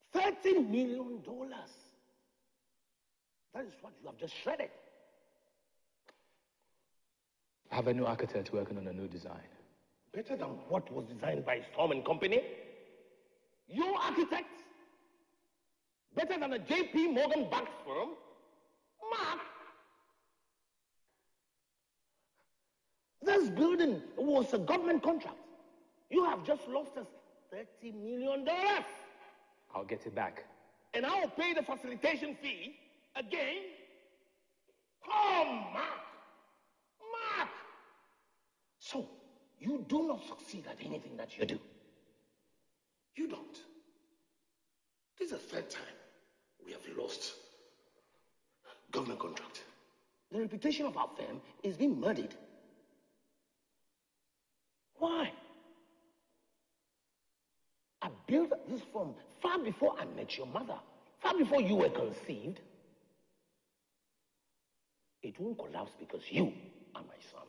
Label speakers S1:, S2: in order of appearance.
S1: $30 million. That is what you have just shredded.
S2: I have a new architect working on a new design.
S1: Better than what was designed by Storm and Company? Your architect? Better than a J.P. Morgan backed firm? Mark, this building was a government contract. You have just lost us $30 million.
S2: I'll get it back.
S1: And I'll pay the facilitation fee again? Oh, Mark! Mark! So, you do not succeed at anything that you do.
S3: You don't. This is the third time we have lost government contract.
S1: The reputation of our firm is being muddied. Why? I built this firm far before I met your mother, far before you were conceived. It won't collapse because you are my son.